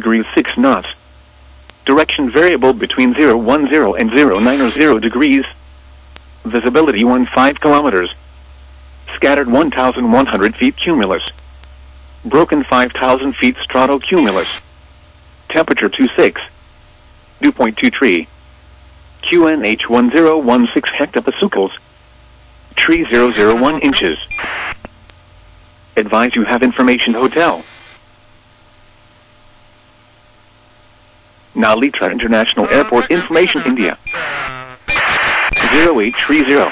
degrees 6 knots. Direction variable between 010 and 090 degrees. Visibility 15 kilometers. Scattered 1,100 feet cumulus. Broken 5,000 feet stratocumulus. Temperature 26. Dew point 23. QNH 1016 hectopascals. Tree 001 inches. Advise you have information hotel. Nalitra International Airport information India. 0830.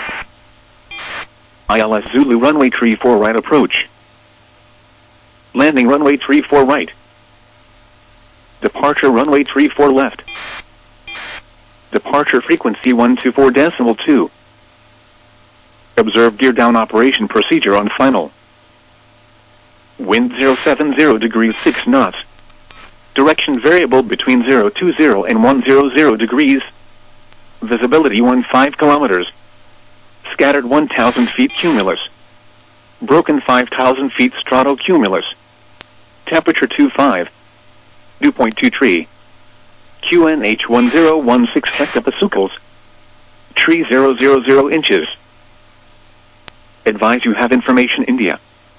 ILS Zulu runway 34 right approach. Landing runway 34 right. Departure runway 34 left. Departure frequency 124.2. Observe gear down operation procedure on final. Wind 070 degrees 6 knots. Direction variable between 020 and 100 degrees. Visibility 15 kilometers. Scattered 1,000 feet cumulus. Broken 5,000 feet stratocumulus. Temperature 25. Dew point 23. QNH 1016 hectopascals. Tree 000 inches. Advise you have information India.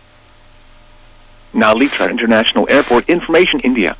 Nalitra International Airport information India.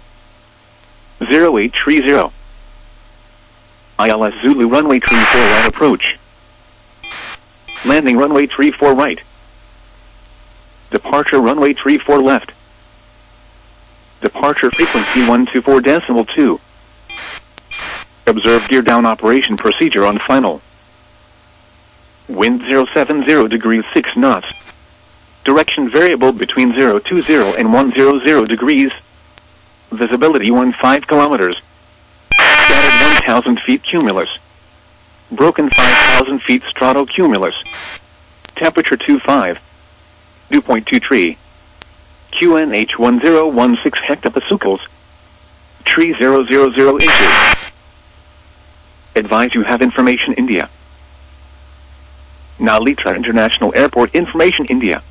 0830. ILS Zulu runway 34 right approach. Landing runway 34 right. Departure runway 34 left. Departure frequency 124.2. Observe gear down operation procedure on final. Wind 070 degrees 6 knots. Direction variable between 020 and 100 degrees. Visibility 15 kilometers. Scattered 1,000 feet cumulus. Broken 5,000 feet stratocumulus. Temperature 25. Dew point 23. QNH 1016 hectopascals. Tree 000 inches. Advise you have information India. Nalitra International Airport information India.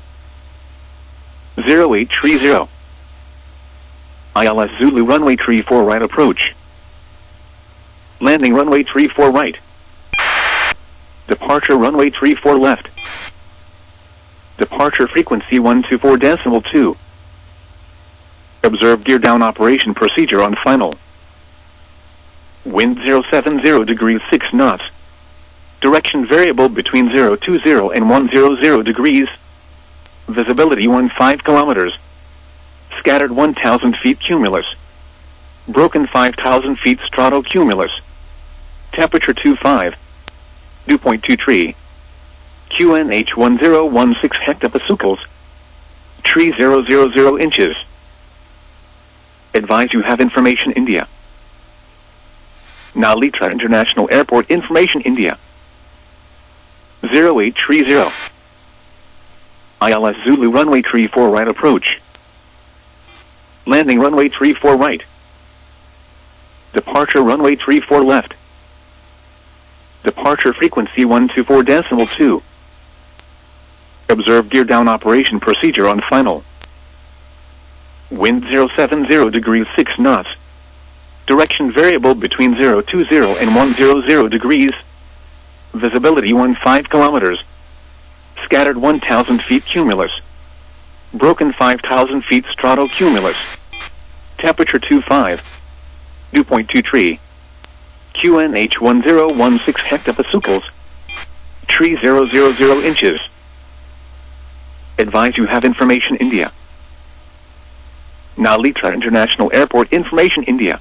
0830. ILS Zulu runway 34 right approach. Landing runway 34 right. Departure runway 34 left. Departure frequency 124.2. Observe gear down operation procedure on final. Wind 070 degrees 6 knots. Direction variable between 020 and 100 degrees. Visibility 15 kilometers. Scattered 1,000 feet cumulus. Broken 5,000 feet stratocumulus. Temperature 25. Dew point 23. QNH 1016 hectopascals. Tree 000 inches. Advise you have information India. Nalitra International Airport information India. 0830. ILS Zulu runway 34 right approach. Landing runway 34 right. Departure runway 34 left. Departure frequency 124.2. Observe gear down operation procedure on final. Wind 070 degrees 6 knots. Direction variable between 020 and 100 degrees. Visibility 15 kilometers. Scattered 1,000 feet cumulus. Broken 5,000 feet stratocumulus. Temperature 25. Dew point 23. QNH 1016 hectopascals. Tree 000 inches. Advise you have information India. Nalitra International Airport information India.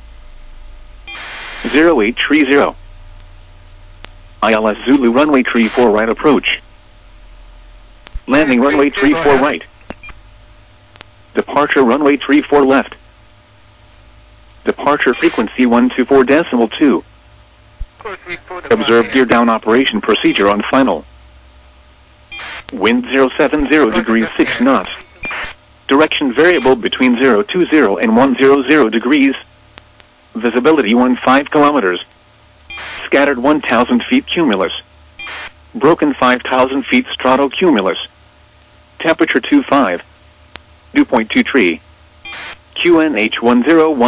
0830. ILS Zulu runway 34 right approach. Landing runway 34 right. Departure runway 34 left. Departure frequency 124.2. Observe gear down operation procedure on final. Wind 070 degrees 6 knots. Direction variable between 020 and 100 degrees. Visibility 15 kilometers. Scattered 1,000 feet cumulus. Broken 5,000 feet stratocumulus. Temperature 25. Dew point 23. QNH 1016